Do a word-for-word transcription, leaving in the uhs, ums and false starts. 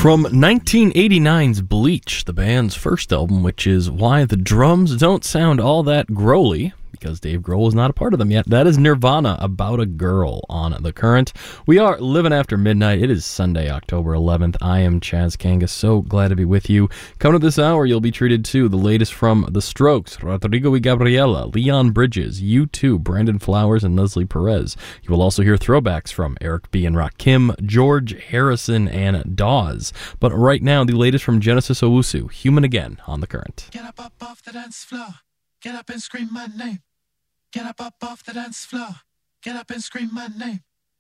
From nineteen eighty-nine's Bleach, the band's first album, which is why the drums don't sound all that growly, because Dave Grohl is not a part of them yet. That is Nirvana, About a Girl, on The Current. We are living after midnight. It is Sunday, October eleventh. I am Chaz Kangas. So glad to be with you. Coming to this hour, you'll be treated to the latest from The Strokes, Rodrigo y Gabriela, Leon Bridges, U two, Brandon Flowers, and Leslie Perez. You will also hear throwbacks from Eric B. and Rakim, George Harrison, and Dawes. But right now, the latest from Genesis Owusu, Human Again, on The Current. Get up, up off the dance floor. Get up and scream my name. Get up, up off the dance floor. Get up and scream my name.